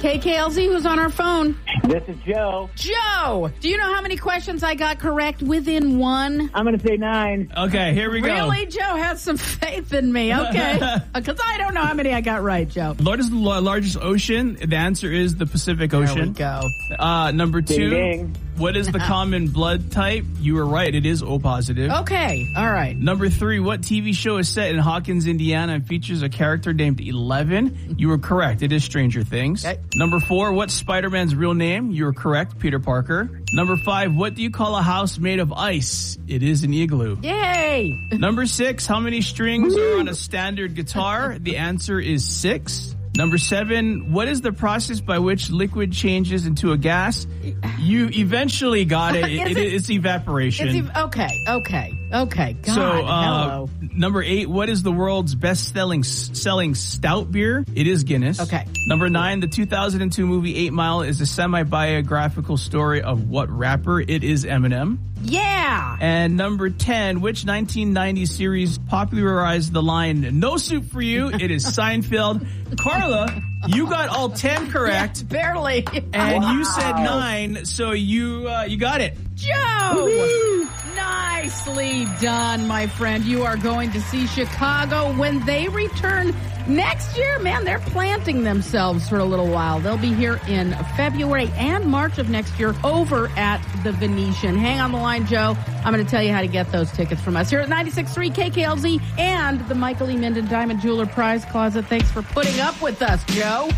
KKLZ, who's on our phone? This is Joe. Joe, do you know how many questions I got correct within one? I'm going to say 9. Okay, here we go. Really? Joe has some faith in me. Okay. Because I don't know how many I got right, Joe. What is the largest ocean? The answer is the Pacific Ocean. There we go. Number 2. Ding, ding. What is the common blood type? You were right. It is O positive. Okay. All right. Number 3. What TV show is set in Hawkins, Indiana and features a character named 11? You were correct. It is Stranger Things. Okay. Number 4. What's Spider-Man's real name? You were correct. Peter Parker. Number 5. What do you call a house made of ice? It is an igloo. Yay. Number 6. How many strings are on a standard guitar? The answer is 6. Number 7, what is the process by which liquid changes into a gas? You eventually got it. It's evaporation. Okay. God, So, hello. number 8, what is the world's best-selling stout beer? It is Guinness. Okay. Number 9, the 2002 movie 8 Mile is a semi-biographical story of what rapper? It is Eminem. Yeah. And number 10, which 1990 series popularized the line, "No soup for you"? It is Seinfeld. Carla, you got all 10 correct. Yeah, barely. And you said 9, so you got it. Joe! Nicely done, my friend. You are going to see Chicago when they return next year. Man, they're planting themselves for a little while. They'll be here in February and March of next year over at the Venetian. Hang on the line, Joe. I'm going to tell you how to get those tickets from us here at 96.3 KKLZ and the Michael E. Minden Diamond Jeweler Prize Closet. Thanks for putting up with us, Joe.